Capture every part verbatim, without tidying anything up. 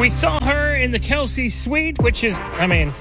We saw her in the Kelsey suite, which is, I mean,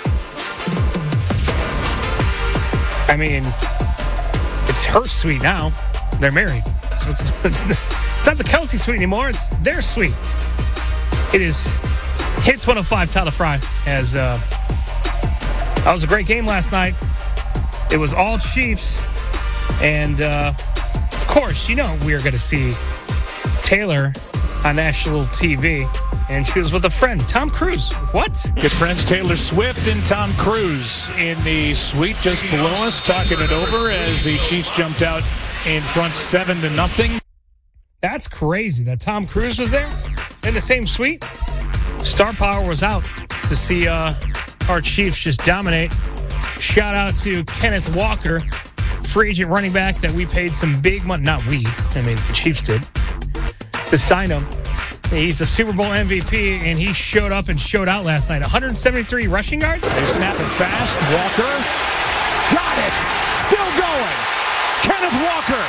I mean, it's her suite now. They're married. So it's, it's, it's not the Kelsey suite anymore. It's their suite. It is Hits one oh five, Tyler Fry. As, uh, that was a great game last night. It was all Chiefs. And, uh, of course, you know we are going to see Taylor on national T V. And she was with a friend, Tom Cruise. What? Good friends Taylor Swift and Tom Cruise in the suite just below us, talking it over as the Chiefs jumped out in front seven to nothing. That's crazy that Tom Cruise was there in the same suite. Star power was out to see uh, our Chiefs just dominate. Shout out to Kenneth Walker, free agent running back that we paid some big money. Not we, I mean the Chiefs did, to sign him. He's a Super Bowl M V P, and he showed up and showed out last night. one hundred seventy-three rushing yards. They snap it fast. Walker got it. Still going. Kenneth Walker.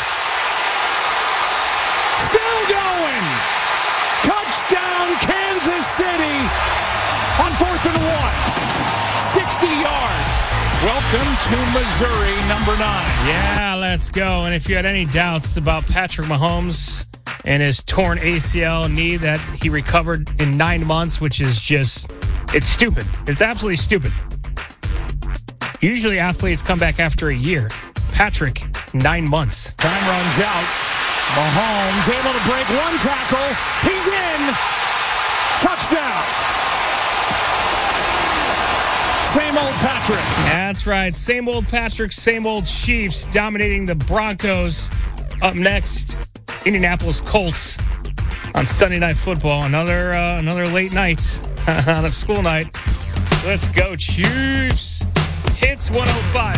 Still going. Touchdown, Kansas City on fourth and one. sixty yards. Welcome to Missouri, number nine. Yeah, let's go. And if you had any doubts about Patrick Mahomes and his torn A C L knee that he recovered in nine months, which is just, it's stupid. It's absolutely stupid. Usually athletes come back after a year. Patrick, nine months. Time runs out. Mahomes able to break one tackle. He's in. Touchdown. Same old Patrick. That's right. Same old Patrick, same old Chiefs dominating the Broncos. Up next, Indianapolis Colts on Sunday Night Football. Another uh, another late night on a school night. Let's go, Chiefs. Hits one oh five.